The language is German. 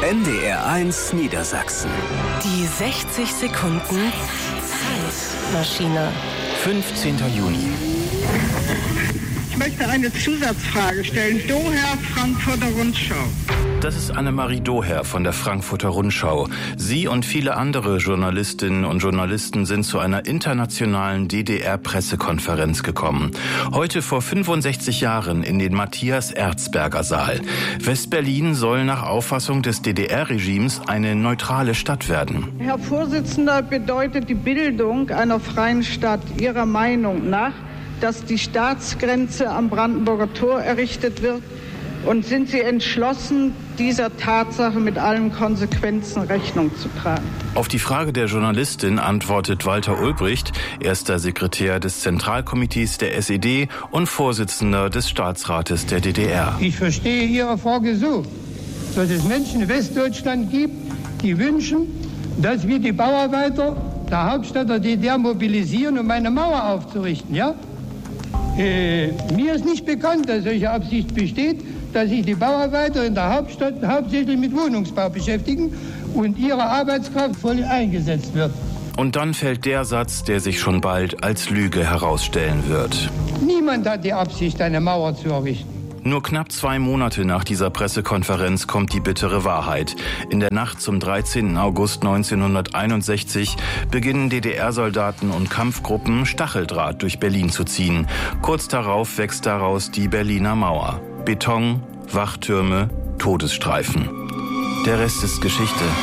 NDR1 Niedersachsen. Die 60 Sekunden Zeitmaschine. 15. Juni. Ich möchte eine Zusatzfrage stellen. Doher, Frankfurter Rundschau. Das ist Annemarie Doher von der Frankfurter Rundschau. Sie und viele andere Journalistinnen und Journalisten sind zu einer internationalen DDR-Pressekonferenz gekommen. Heute vor 65 Jahren in den Matthias-Erzberger-Saal. West-Berlin soll nach Auffassung des DDR-Regimes eine neutrale Stadt werden. Herr Vorsitzender, bedeutet die Bildung einer freien Stadt Ihrer Meinung nach, dass die Staatsgrenze am Brandenburger Tor errichtet wird? Und sind Sie entschlossen, dieser Tatsache mit allen Konsequenzen Rechnung zu tragen? Auf die Frage der Journalistin antwortet Walter Ulbricht, erster Sekretär des Zentralkomitees der SED und Vorsitzender des Staatsrates der DDR. Ich verstehe Ihre Frage so, dass es Menschen in Westdeutschland gibt, die wünschen, dass wir die Bauarbeiter der Hauptstadt der DDR mobilisieren, um eine Mauer aufzurichten, ja? Mir ist nicht bekannt, dass solche Absicht besteht, dass sich die Bauarbeiter in der Hauptstadt hauptsächlich mit Wohnungsbau beschäftigen und ihre Arbeitskraft voll eingesetzt wird. Und dann fällt der Satz, der sich schon bald als Lüge herausstellen wird. Niemand hat die Absicht, eine Mauer zu errichten. Nur knapp 2 Monate nach dieser Pressekonferenz kommt die bittere Wahrheit. In der Nacht zum 13. August 1961 beginnen DDR-Soldaten und Kampfgruppen Stacheldraht durch Berlin zu ziehen. Kurz darauf wächst daraus die Berliner Mauer. Beton, Wachtürme, Todesstreifen. Der Rest ist Geschichte.